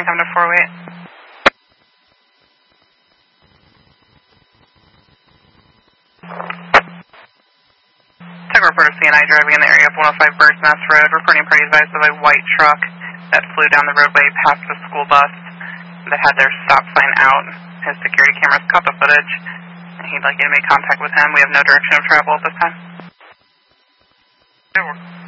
coming to 408. Took a report of CNI driving in the area of 105 Bird's Nest Road, reporting party advised of a white truck that flew down the roadway past the school bus that had their stop sign out. His security cameras caught the footage, and he'd like you to make contact with him. We have no direction of travel at this time. Good work.